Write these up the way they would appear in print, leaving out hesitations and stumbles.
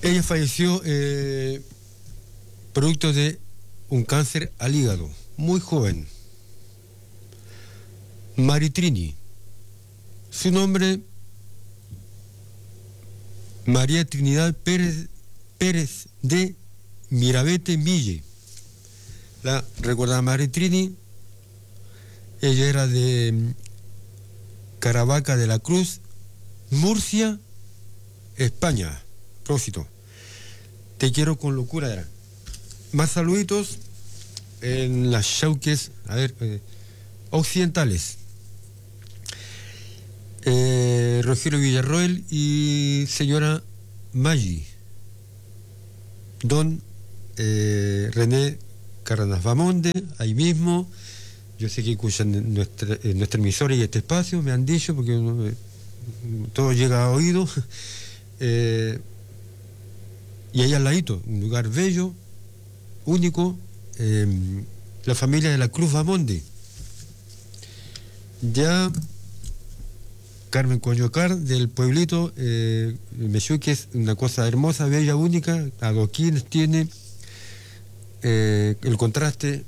Ella falleció producto de un cáncer al hígado, muy joven. Maritrini. Su nombre, María Trinidad Pérez de Mirabete Mille. La recordada Maritrini. Ella era de Caravaca de la Cruz, Murcia, España. Próxito. Te quiero con locura. Era. Más saluditos en las chauques, occidentales. Rogelio Villarroel y señora Maggi. Don René Carranas Bamonde, ahí mismo. Yo sé que escuchan nuestra emisora y este espacio, me han dicho, porque todo llega a oído. Y ahí al ladito, un lugar bello, único, la familia de la Cruz Bamonde. Ya Carmen Coyocar del pueblito, me dijo que es una cosa hermosa, bella, única, adoquines tiene, el contraste,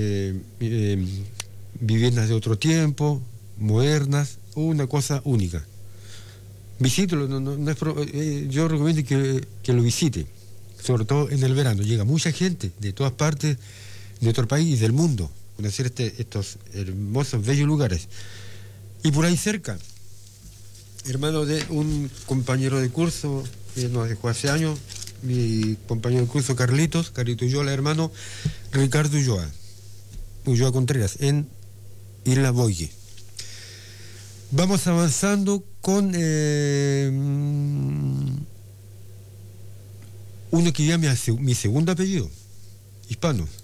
viviendas de otro tiempo, modernas, una cosa única. Visítelo, no es yo recomiendo que lo visite, sobre todo en el verano. Llega mucha gente de todas partes de otro país y del mundo a conocer estos hermosos, bellos lugares. Y por ahí cerca, hermano de un compañero de curso que nos dejó hace años, mi compañero de curso Carlito Ulloa, hermano Ricardo Ulloa Contreras, en Isla Boye. Vamos avanzando con uno que ya mi segundo apellido, hispano.